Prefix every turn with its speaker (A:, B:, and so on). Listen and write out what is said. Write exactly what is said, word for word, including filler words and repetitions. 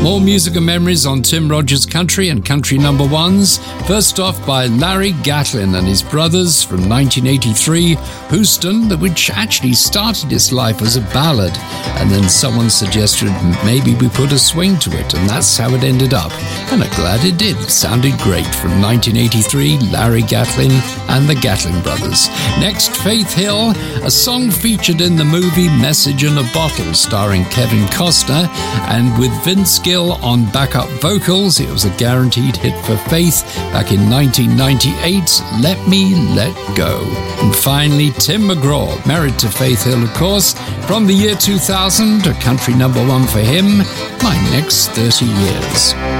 A: More music and memories on Tim Rogers Country and Country Number Ones. First off by Larry Gatlin and his brothers from nineteen eighty-three, Houston, which actually started its life as a ballad, and then someone suggested maybe we put a swing to it, and that's how it ended up. And I'm glad it did. It sounded great. From nineteen eighty-three, Larry Gatlin and the Gatlin Brothers. Next, Faith Hill, a song featured in the movie Message in a Bottle, starring Kevin Costner, and with Vince Gill on backup vocals. It was a guaranteed hit for Faith back in nineteen ninety-eight, Let Me Let Go. And finally, Tim McGraw, married to Faith Hill, of course, from the year two thousand, a country number one for him, My Next thirty Years.